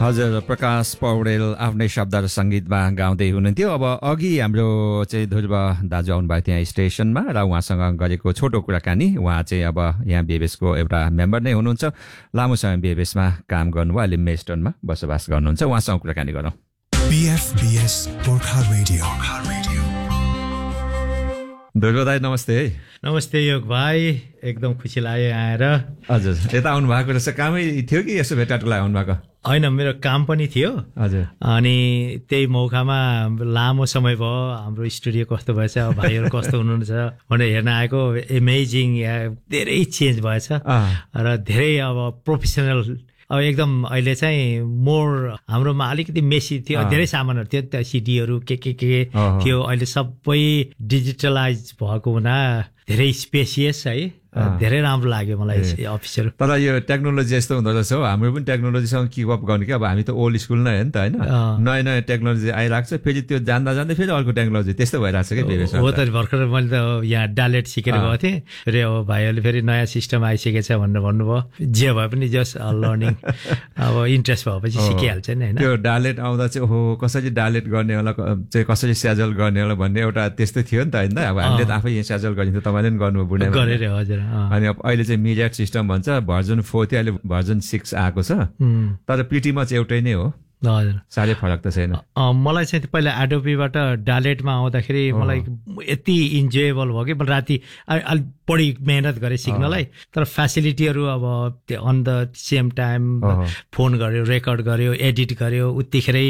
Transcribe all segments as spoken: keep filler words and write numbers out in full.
हजुर प्रकाश पौडेल आफ्नै शब्द र संगीतमा गाउँदै हुनुहुन्थ्यो। अब अघि हाम्रो चाहिँ ध्रुव दाजु आउनुभएको थियो यहाँ स्टेसनमा र उहाँसँग गरेको छोटो कुराकानी। उहाँ चाहिँ अब यहाँ बीएफएसको एउटा मेम्बर नै हुनुहुन्छ, लामो समय बीएफएसमा काम गर्नुभयो, अहिले मेस्टनमा बसोबास गर्नुहुन्छ। उहाँसँग कुराकानी गरौँ। बीएफबीएस गोर्खा रेडियो। ध्रुव दाइ नमस्ते है। नमस्ते योग भाइ, एकदम खुसी लाग्यो आएर। हजुर यता आउनु भएको रहेछ, कामै थियो कि यसो भेटघाटको लागि आउनु भएको? होइन, मेरो काम पनि थियो। हजुर। अनि त्यही मौकामा लामो समय भयो हाम्रो स्टुडियो कस्तो भएछ, भाइहरू कस्तो हुनुहुन्छ भनेर हेर्न आएको। एमेजिङ, धेरै चेन्ज भएछ र धेरै अब प्रोफेसनल, अब एकदम अहिले चाहिँ मोर हाम्रोमा अलिकति मेसी थियो, धेरै सामानहरू थियो, त्यहाँ सिडीहरू के के के थियो। अहिले सबै डिजिटलाइज भएको हुना धेरै स्पेसियस है, धेरै राम्रो लाग्यो मलाई अफिसहरू। तर यो टेक्नोलोजी यस्तो हुँदो रहेछ हो, हाम्रो पनि टेक्नोलोजीसँग किपअप गर्ने कि। अब हामी त ओल्ड स्कुल नै हो नि त, होइन? नयाँ नयाँ टेक्नोलोजी आइरहेको छ, फेरि त्यो जान्दा जान्दै फेरि अर्को टेक्नोलोजी, त्यस्तो भइरहेको छ कि। हो त, भर्खर मैले त यहाँ डालेट सिकेर गएको थिएँ, फेरि अब भाइहरूले फेरि नयाँ सिस्टम आइसकेको छ भनेर भन्नुभयो। जे भए पनि जस्ट लर्निङ, अब इन्ट्रेस्ट भएपछि सिकिहाल्छ नि, होइन? त्यो डालेट आउँदा चाहिँ ओहो कसरी डालेट गर्ने होला, चाहिँ कसरी स्याजल गर्ने होला भन्ने एउटा त्यस्तो थियो नि त, होइन? अब हामीले त आफै यहाँ स्याजल गरिन्थ्यो, तपाईँले पनि गर्नुभयो बुढा गरेर। हजुर। अनि अब अहिले चाहिँ मिडियाट सिस्टम भन्छ, भर्जन फोर थियो, अहिले भर्जन सिक्स आएको छ। तर पिटीमा चाहिँ एउटै नै हो। हजुर, साह्रै फरक त छैन। मलाई चाहिँ पहिला एडोबीबाट डालेटमा आउँदाखेरि मलाई यति इन्जोयबल भयो कि राति अलिक बढी मेहनत गरेँ सिक्नलाई। तर फेसिलिटीहरू अब on the same time phone गर्यो, रेकर्ड गर्यो, एडिट गर्यो, उत्तिखेरै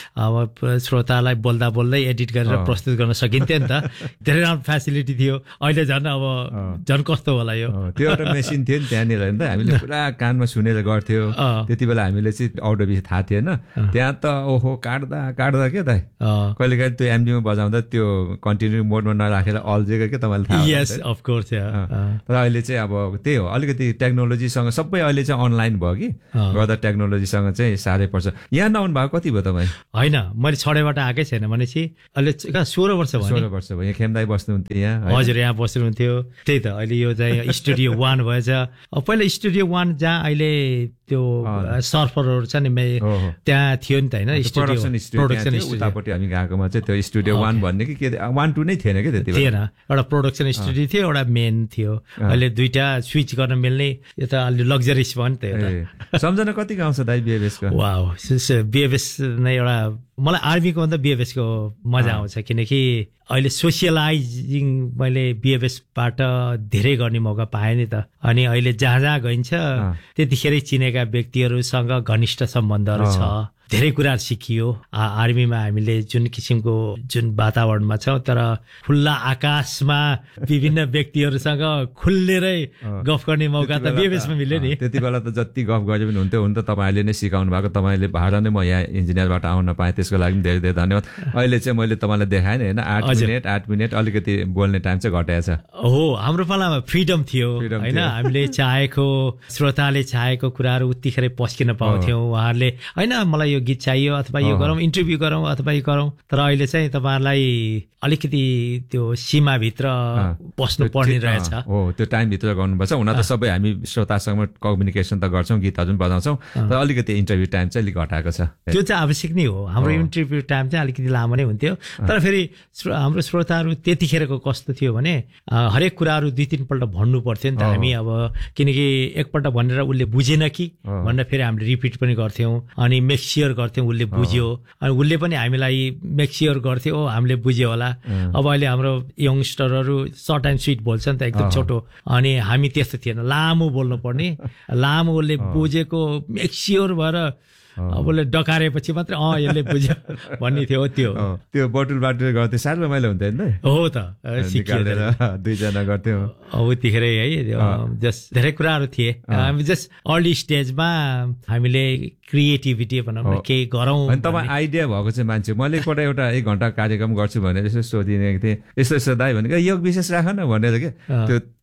अब श्रोतालाई बोल्दा बोल्दै एडिट गरेर प्रस्तुत गर्न सकिन्थ्यो नि त। धेरै राम्रो फेसिलिटी थियो। अहिले झन् अब झन् कस्तो होला यो। त्यो एउटा मेसिन थियो नि त्यहाँनिर, होइन? हामीले पुरा कानमा सुनेर गर्थ्यो त्यति बेला, हामीले चाहिँ अडोबी थाहा थिएन। त्यहाँ त ओहो काट्दा काट्दा के त कहिले कहिले त्यो एमडीमा बजाउँदा त्यो कन्टिन्यू मोडमा नराखेर अल्झेको के तपाईँले थाहा? यस, अफ कोर्स। तर अहिले चाहिँ अब त्यही हो, अलिकति टेक्नोलोजीसँग सबै अहिले चाहिँ अनलाइन भयो कि, गर्दा टेक्नोलोजीसँग चाहिँ साह्रै पर्छ। यहाँ नआउनु भएको कति भयो तपाईँ? होइन, मैले छडेबाट आएकै छैन भनेपछि अहिले सोह्र वर्ष भयो। सोह्र वर्ष भयो। यहाँ खेमदाई बस्नुहुन्थ्यो यहाँ? हजुर, यहाँ बस्नुहुन्थ्यो। त्यही त, अहिले यो चाहिँ स्टुडियो वान भएछ। पहिला स्टुडियो वान जहाँ अहिले त्यो सर्फरहरू छ नि, त्यहाँ थियो नि त, होइन? प्रोडक्सन स्टुडियो उतापट्टि हामी गएकोमा चाहिँ त्यो स्टुडियो वान भन्ने कि के वान टू नै थिएन कि त्यति थिएन। एउटा प्रोडक्सन स्टुडियो थियो, एउटा मेन थियो। अहिले दुईटा स्विच गर्न मिल्ने, यो त अलि लग्जरिस भयो नि त। सम्झना कति आउँछ दाइ बीएफएसको? वाउ, बीएफएस नै एउटा, मलाई आर्मीको भन्दा बीएफएसको मजा आउँछ, किनकि अहिले सोसियलाइजिङ मैले बीएफएसबाट धेरै गर्ने मौका पाएँ नि त। अनि अहिले जहाँ जहाँ गइन्छ त्यतिखेरै चिनेका व्यक्तिहरूसँग घनिष्ठ सम्बन्धहरू छ, धेरै कुराहरू सिकियो। आर्मीमा हामीले जुन किसिमको जुन वातावरणमा छौँ, तर खुल्ला आकाशमा विभिन्न व्यक्तिहरूसँग खुल्लेरै गफ गर्ने मौका त बीएफएसमा मिल्यो नि। त्यति बेला त जति गफ गरे पनि हुन्थ्यो। हुन त तपाईँले नै सिकाउनु भएको, तपाईँले भएर नै म यहाँ इन्जिनियरबाट आउन पाएँ, त्यसको लागि पनि धेरै धेरै धन्यवाद। अहिले चाहिँ मैले तपाईँलाई देखाएँ होइन, आठ मिनट आठ मिनट अलिकति बोल्ने टाइम चाहिँ घटाएको छ। हो, हाम्रो पालामा फ्रिडम थियो, होइन? हामीले चाहेको, श्रोताले चाहेको कुराहरू उत्तिखेरै पस्किन पाउँथ्यौँ। उहाँहरूले होइन मलाई यो गीत चाहियो अथवा यो गरौँ, इन्टरभ्यू गरौँ अथवा यो गरौँ। तर अहिले चाहिँ तपाईँहरूलाई अलिकति त्यो सीमाभित्र बस्नु पर्ने रहेछ। हो, त्यो टाइमभित्र गर्नुपर्छ। हुन त सबै हामी श्रोतासँग कम्युनिकेसन त गर्छौँ, गीतहरू पनि बजाउँछौँ, तर अलिकति इन्टरभ्यू टाइम चाहिँ अलिक घटाएको छ। त्यो चाहिँ आवश्यक नै हो। हाम्रो इन्टरभ्यू टाइम चाहिँ अलिकति लामो नै हुन्थ्यो। तर फेरि हाम्रो श्रोताहरू त्यतिखेरको कस्तो थियो भने हरेक कुराहरू दुई तिनपल्ट भन्नु पर्थ्यो नि त हामी। अब किनकि एकपल्ट भनेर उसले बुझेन कि भनेर फेरि हामीले रिपिट पनि गर्थ्यौँ, अनि मेक स्योर गर्थ्यौँ उसले बुझ्यो, अनि उसले पनि हामीलाई मेक स्योर गर्थ्यो ओ हामीले बुझ्यो होला। अब अहिले हाम्रो यङ्स्टरहरू सर्ट एन्ड स्विट बोल्छ नि त, एकदम छोटो। अनि हामी त्यस्तो थिएन, लामो बोल्नु पर्ने, लामो उसले बुझेको मेक स्योर भएर अब उसले डकारेपछि मात्रै अँ यसले बुझ्यो भन्ने थियो। त्यो त्यो बटुल बाटुल गर्थ्यो, साह्रै रमाइलो हुन्थ्यो नि त। हो त, सिकेर दुईजना गर्थ्यौँ अब उतिखेरै है। जस्ट धेरै कुराहरू थिए। हामी जस्ट अर्ली स्टेजमा हामीले क्रिएटिभिटी भनौँ न केही गरौँ। अनि तपाईँ आइडिया भएको चाहिँ मान्छे, मैले एकपल्ट एउटा एक घन्टा कार्यक्रम गर्छु भनेर यसो सोधिदिएको थिएँ, यस्तो यस्तो दाइ भनेको योग विशेष राख न भनेर के, त्यो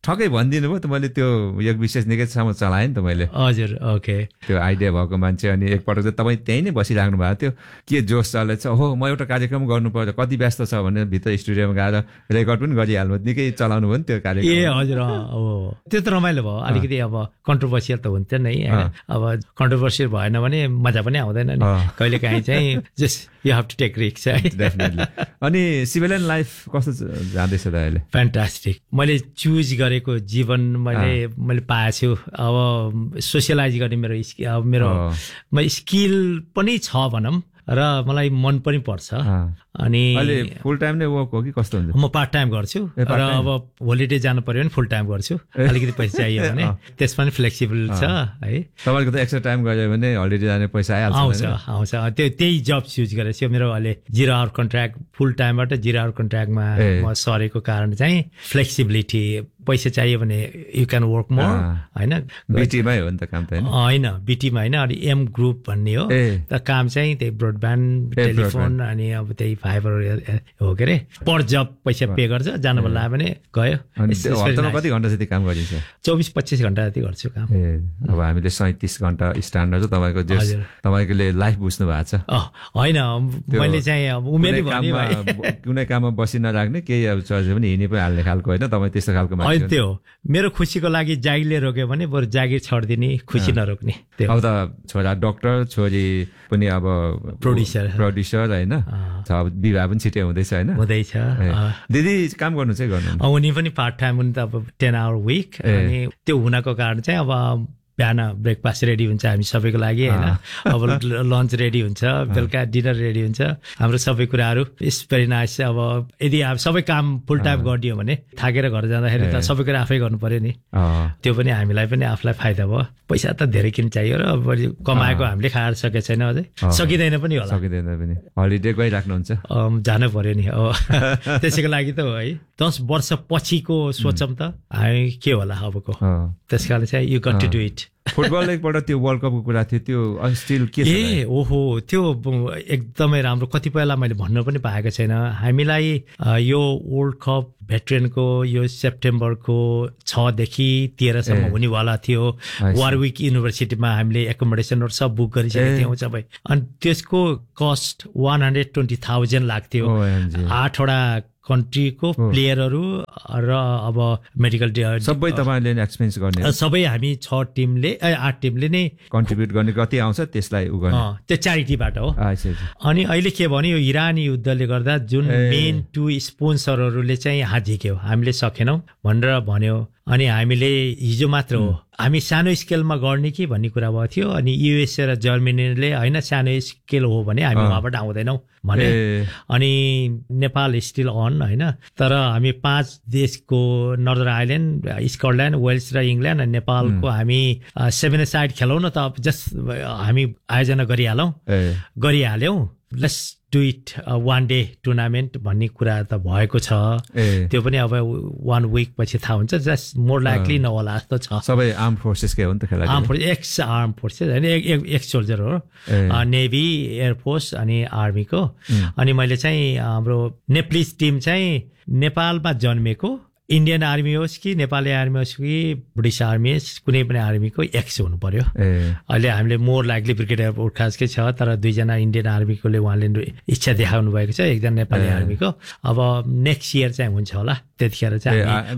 ठकै भनिदिनु भयो त मैले त्यो एक विशेष निकै सम्म चलाएँ नि त मैले हजुर ओके त्यो आइडिया भएको मान्छे अनि एकपटक चाहिँ तपाईँ त्यहीँ नै बसिराख्नु भएको थियो के जोस चलेछ हो म एउटा कार्यक्रम गर्नुपर्छ कति व्यस्त छ भने भित्र स्टुडियोमा गएर रेकर्ड पनि गरिहाल्नु निकै चलाउनु भयो नि त्यो कार्यक्रम ए हजुर हो त्यो त रमाइलो भयो अलिकति अब कन्ट्रोभर्सियल त हुन्छ नै होइन अब कन्ट्रोभर्सियल भएन भने मजा पनि आउँदैन नि कहिले काहीँ चाहिँ just you have to take risk है डेफिनेटली अनि सिभिलियन लाइफ कस्तो जाँदैछ त अहिले फ्यान्टास्टिक मैले चुज गरेको जीवन मैले मैले पाएको छु अब सोसियलाइज गर्ने मेरो अब मेरो स्किल पनि छ भनौँ र मलाई मन पनि पर्छ अनि अहिले फुल टाइम नै वर्क हो कि कस्तो हुन्छ म पार्ट टाइम गर्छु र अब होलिडे जानु पर्यो भने फुल टाइम गर्छु अलिकति पैसा चाहियो भने त्यसमा पनि फ्लेक्सिबल छ है तपाईँको त एक्स्ट्रा टाइम गयो भने होलिडे जाने पैसा आइहाल्छ आउँछ आउँछ त्यो त्यही जब चुज गरेको छु मेरो अहिले zero our contract full टाइमबाट zero our कन्ट्र्याक्टमा म सरेको कारण चाहिँ फ्लेक्सिबिलिटी पैसा चाहियो भने यु क्यान वर्क मोर होइन बिटीमै हो नि त काम त होइन बिटीमा होइन अनि एम ग्रुप भन्ने हो त काम चाहिँ त्यही ब्रोडब्यान्ड टेलिफोन अनि अब त्यही फाइबर हो के अरे पर जब पैसा पे गर्छ जानु लाग्यो भने गयो कति घन्टा जति काम गरिन्छ चौबिस पच्चिस घन्टा जति गर्छु काम ए अब हामीले सैँतिस घन्टा स्ट्यान्डर्ड छ तपाईँको तपाईँले लाइफ बुझ्नु भएको छ होइन मैले चाहिँ अब उमेरै कुनै काममा बसी नराख्ने केही अब चर्च पनि हिँडी पनि हाल्ने खालको होइन तपाईँ त्यस्तो खालको होइन त्यो मेरो खुसीको लागि जागिरले रोक्यो भने बरु जागिर छोडिदिने खुसी नरोक्ने त्यो अब त छोरा डक्टर छोरी पनि अब प्रोड्युसर प्रोड्युसर होइन विवाह पनि छिटै हुँदैछ होइन हुँदैछ दिदी काम गर्नु चाहिँ गर्नु उनी पनि पार्ट टाइम उनी त अब टेन आवर विक अनि त्यो हुनको कारण चाहिँ अब बिहान ब्रेकफास्ट रेडी हुन्छ हामी सबैको लागि होइन अब लन्च रेडी हुन्छ बेलुका डिनर रेडी हुन्छ हाम्रो सबै कुराहरू इट्स भेरी नाइस अब यदि अब सबै काम फुल टाइम गरिदियो भने थाकेर घर जाँदाखेरि त सबै कुरा आफै गर्नु पर्यो नि त्यो पनि हामीलाई पनि आफूलाई फाइदा भयो पैसा त धेरै किन चाहियो र अब कमाएको हामीले खाएर सकेको छैन अझै सकिँदैन पनि होला सकिँदैन पनि हलिडे गइराख्नुहुन्छ जानु पर्यो नि अब त्यसैको लागि त हो है दस वर्ष पछिको सोचौँ त हामी के होला अबको त्यस कारण चाहिँ you got to do it football एकपल्ट त्यो वर्ल्ड कपको कुरा थियो त्यो स्टिल के ए ओहो त्यो एकदमै राम्रो कतिपयलाई मैले भन्नु पनि पाएको छैन हामीलाई यो वर्ल्ड कप भेटरेनको यो सेप्टेम्बरको छदेखि तेह्रसम्म हुनेवाला थियो वारविक युनिभर्सिटीमा हामीले एकोमोडेसनहरू सब बुक गरिसकेको थियौँ सबै अनि त्यसको cost one hundred twenty thousand लाग्थ्यो आठवटा कन्ट्रीको प्लेयरहरू र अब मेडिकल सबै तपाईँले एक्सपेन्स गर्ने सबै हामी छ टिमले आठ टिमले नै कन्ट्रिब्युट गर्ने कति आउँछ त्यसलाई उ गर्ने त्यो च्यारिटीबाट हो अनि अहिले के भन्यो यो इरान युद्धले गर्दा जुन मेन टु स्पोन्सरहरूले चाहिँ हात झिक्यो हामीले सकेनौँ भनेर भन्यो अनि हामीले हिजो मात्र हो हामी सानो स्केलमा गर्ने कि भन्ने कुरा भएको थियो अनि युएसए र जर्मनीले होइन सानो स्केल हो भने हामी उहाँबाट आउँदैनौँ भने अनि नेपाल स्टिल अन होइन तर हामी पाँच देशको नर्दर्न आइल्यान्ड स्कटल्यान्ड वेल्स र इङ्ल्यान्ड अनि नेपालको हामी सेभेन साइड खेलौँ न त अब जस्ट हामी आयोजना गरिहालौँ गरिहाल्यौँ let's do it one day tournament भन्ने कुरा त भएको छ त्यो पनि अब वान विक पछि थाहा हुन्छ जस्ट मोर लाइकली नहोला जस्तो छ सबै आर्म फोर्सेसकै हो नि त खेलाडी arm force x arm forces होइन एक्स सोल्जर हो नेभी एयरफोर्स अनि आर्मीको अनि मैले चाहिँ हाम्रो नेप्लिज टिम चाहिँ नेपालमा जन्मेको इन्डियन आर्मी होस् कि नेपाली आर्मी होस् कि ब्रिटिस आर्मी होस् कुनै पनि आर्मीको एक्स हुनु पर्यो अहिले हामीले मोर लाइकली ब्रिगेडियर उर्खासकै छ तर दुईजना इन्डियन आर्मीकोले उहाँले इच्छा देखाउनु भएको छ एकजना नेपाली आर्मीको अब नेक्स्ट इयर चाहिँ हुन्छ होला त्यतिखेर चाहिँ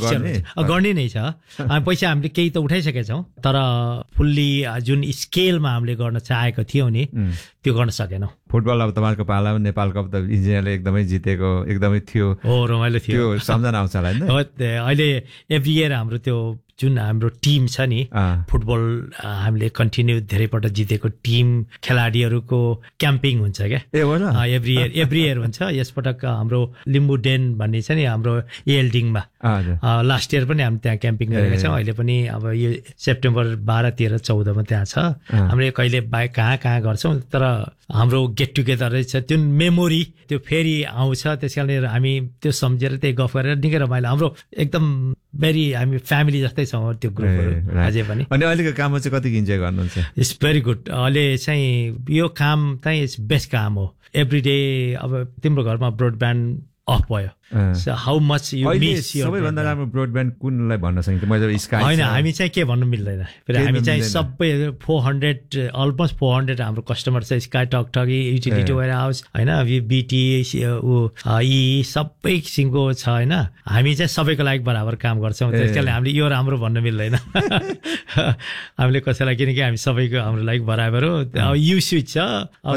गर्ने नै छ पैसा हामीले केही त उठाइसकेका छौँ तर फुल्ली जुन स्केलमा हामीले गर्न चाहेको थियौँ नि त्यो गर्न सकेनौँ फुटबल अब तपाईँको पालामा नेपाल कप त इन्जिनियरले एकदमै जितेको एकदमै थियो हो रमाइलो थियो सम्झना आउँछ होला अहिले एभ्री इयर हाम्रो त्यो जुन हाम्रो टिम छ नि फुटबल हामीले कन्टिन्यू धेरैपल्ट जितेको टिम खेलाडीहरूको क्याम्पिङ हुन्छ क्या एभ्री इयर एभ्री इयर हुन्छ यसपटक हाम्रो लिम्बू डेन भन्ने छ नि हाम्रो एएलडिङमा लास्ट इयर पनि हामी त्यहाँ क्याम्पिङ गरेका छौँ अहिले पनि अब यो सेप्टेम्बर बाह्र तेह्र चौधमा त्यहाँ छ हामीले कहिले बाइक कहाँ कहाँ गर्छौँ तर हाम्रो गेट टुगेदर छ त्यो मेमोरी त्यो फेरि आउँछ त्यस कारणले हामी त्यो सम्झेर त्यही गफ गरेर निकै रमाइलो हाम्रो एकदम भेरी हामी फ्यामिली जस्तै छौँ त्यो ग्रुपहरू अझै पनि अनि अहिलेको काममा चाहिँ कति इन्जोय गर्नुहुन्छ इट्स भेरी गुड अहिले चाहिँ यो काम चाहिँ इट्स बेस्ट काम हो एभ्री डे अब तिम्रो घरमा ब्रोडब्यान्ड अफ भयो how much you miss your सबैभन्दा राम्रो ब्रोडब्यान्ड कुनलाई भन्न सकिन्छ? मैले स्काई होइन, हामी चाहिँ के भन्नु मिल्दैन फेरि। हामी चाहिँ सबै four hundred almost four hundred हाम्रो कस्टमर छ। Sky talk टकी, utility ware house होइन, बिटी ऊ यी सबै किसिमको छ होइन। हामी चाहिँ सबैको लागि बराबर काम गर्छौँ, त्यस कारणले हामीले यो राम्रो भन्नु मिल्दैन हामीले कसैलाई, किनकि हामी सबैको हाम्रो लागि बराबर हो। अब यु स्विच छ, अब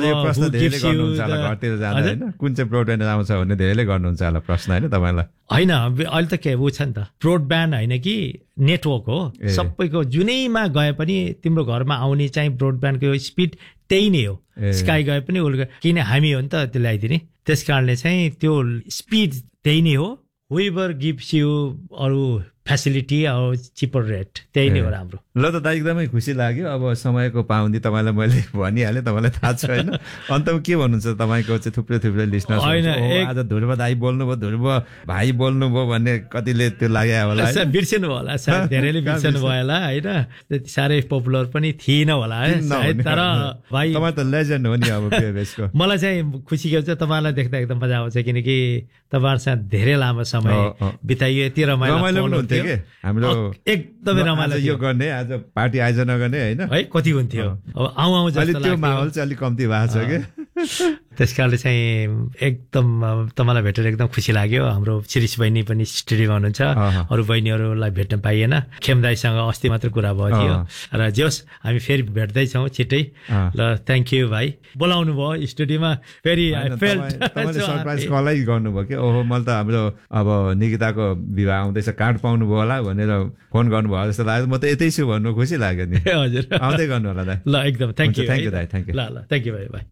कुन चाहिँ ब्रोडब्यान्ड आउँछ भन्ने धेरैले गर्नुहुन्छ होला प्रश्न होइन तपाईँलाई? होइन, अहिले त के ऊ छ नि त, ब्रोडब्यान्ड होइन कि नेटवर्क हो। सबैको जुनैमा गए पनि तिम्रो घरमा आउने चाहिँ ब्रोडब्यान्डको स्पिड त्यही नै हो। स्काई गए पनि उसले, किन हामी हो नि त त्यो ल्याइदिने, त्यस कारणले चाहिँ त्यो स्पिड त्यही नै हो। वेबर गिभ्स यु अरू फेसिलिटी अब चिपर रेट, त्यही नै हो राम्रो। ल त दाइ, एकदमै खुसी लाग्यो। अब समयको पाबन्दी तपाईँलाई मैले भनिहालेँ, तपाईँलाई थाहा छ होइन। अन्तमा के भन्नुहुन्छ तपाईँको चाहिँ थुप्रै थुप्रै लिस्नर्स? होइन, आज ध्रुव दाइ बोल्नुभयो, ध्रुव भाइ बोल्नुभयो भन्ने कतिले त्यो लाग्यो होला, बिर्सिनु होला सायद, धेरैले बिर्सिनु भयो होला होइन। त्यति साह्रै पपुलर पनि थिएन होला है सायद, तर भाइ तपाईँ त लेजेन्ड हो नि अब पिएफएसको। मलाई चाहिँ खुसी के हुन्छ, तपाईँलाई देख्दा एकदम मजा आउँछ, किनकि तपाईँहरूसँग धेरै लामो समय बिताइयो, यति रमाइलो हुन्थ्यो कि हाम्रो एकदमै रमाइलो यो गर्ने, आज पार्टी आयोजना गर्ने होइन है, कति हुन्थ्यो। अब आउँ आउँ जस्तो त्यो माहौल चाहिँ अलिक कम्ती भएको छ कि, त्यस कारणले चाहिँ एकदम तपाईँलाई भेटेर एकदम खुसी लाग्यो। हाम्रो शिरीष बहिनी पनि स्टुडियोमा हुनुहुन्छ, अरू बहिनीहरूलाई भेट्न पाइएन। खेम दाइसँग अस्ति मात्र कुरा भयो थियो, र जे होस् हामी फेरि भेट्दैछौँ छिट्टै। ल थ्याङ्क यू भाइ, बोलाउनु भयो स्टुडियोमा फेरि। सरप्राइज कलै गर्नुभयो कि, ओहो मैले त हाम्रो अब निकिताको विवाह आउँदैछ, कार्ड पाउनुभयो होला भनेर फोन गर्नुभयो जस्तो लाग्यो। म त यतै छु भन्नु खुसी लाग्यो नि। हजुर, आउँदै गर्नु होला दाइ। ल एकदम थ्याङ्क यू थ्याङ्क यू दाइ, थ्याङ्क यू। ल ल थ्याङ्क यू भाइ भाइ।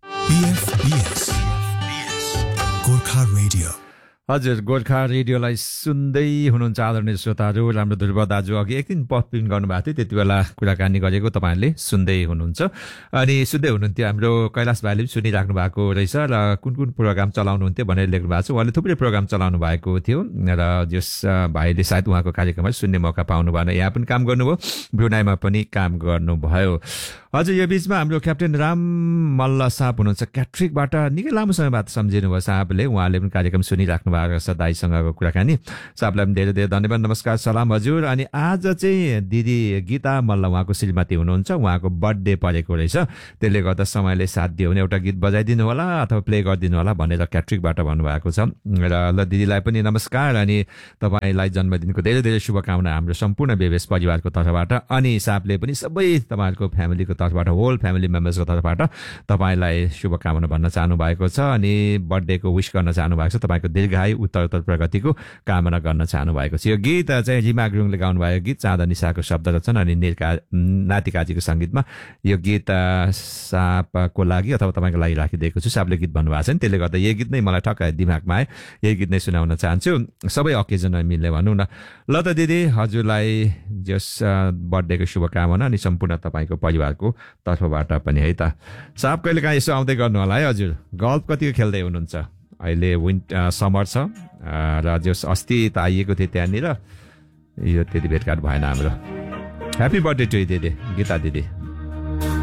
गोर्खा रेडियो। हजुर, गोर्खा रेडियोलाई सुन्दै हुनुहुन्छ आदरणीय श्रोताहरू। राम्रो ध्रुव दाजु अघि एकदिन पथ पिन गर्नुभएको थियो, त्यति बेला कुराकानी गरेको तपाईँहरूले सुन्दै हुनुहुन्छ। अनि सुन्दै हुनुहुन्थ्यो, हाम्रो कैलाश भाइले पनि सुनिराख्नु भएको रहेछ र कुन कुन प्रोग्राम चलाउनुहुन्थ्यो भनेर लेख्नु भएको छ। उहाँले थुप्रै प्रोग्राम चलाउनु भएको थियो र जस भाइले सायद उहाँको कार्यक्रममा सुन्ने मौका पाउनु भएन। यहाँ पनि काम गर्नुभयो, ब्रुनाईमा पनि काम गर्नुभयो। हजुर, यो बिचमा हाम्रो क्याप्टेन राम मल्ल साहब हुनुहुन्छ क्याट्रिकबाट, निकै लामो समय बाद सम्झिनु भयो साहबले। उहाँले पनि कार्यक्रम सुनिराख्नु भएको छ, दाईसँगको कुराकानी। साहबलाई पनि धेरै धेरै धन्यवाद, नमस्कार, सलाम हजुर। अनि आज चाहिँ दिदी गीता मल्ल उहाँको श्रीमती हुनुहुन्छ, उहाँको बर्थडे परेको रहेछ, त्यसले गर्दा समयले साथ दियो भने एउटा गीत बजाइदिनु होला अथवा प्ले गरिदिनु होला भनेर क्याट्रिकबाट भन्नुभएको छ। र ल दिदीलाई पनि नमस्कार, अनि तपाईँलाई जन्मदिनको धेरै धेरै शुभकामना हाम्रो सम्पूर्ण बेबेस परिवारको तर्फबाट। अनि साहबले पनि सबै तपाईँहरूको फ्यामिलीको तर्फबाट, होल फ्यामिली मेम्बर्सको तर्फबाट तपाईँलाई शुभकामना भन्न चाहनु भएको छ। अनि बर्थडेको विश गर्न चाहनु भएको छ, तपाईँको दीर्घायु उत्तरोत्तर प्रगतिको कामना गर्न चाहनु भएको छ। यो गीत चाहिँ रिमा गुरुङले गाउनु भएको गीत, चाँदनी शाहको शब्द रचना अनि निरका नातिकाजीको सङ्गीतमा यो गीत सापको लागि अथवा तपाईँको लागि राखिदिएको छु। सापले गीत भन्नुभएको छ नि, त्यसले गर्दा यही गीत नै मलाई ठक्क दिमागमा आयो, यही गीत नै सुनाउन चाहन्छु, सबै अकेजनमा मिल्ने भनौँ न। ल त दिदी, हजुरलाई जस बर्थडेको शुभकामना अनि सम्पूर्ण तपाईँको परिवारको तर्फबाट पनि है त। साहब कहिले काहीँ यसो आउँदै गर्नु होला है हजुर। गल्फ कतिको खेल्दै हुनुहुन्छ? अहिले विन्ट समर छ र जस अस्ति त आइएको थियो त्यहाँनिर, यो त्यति भेटघाट भएन हाम्रो। ह्याप्पी बर्थडे टु दिदी, गीता दिदी।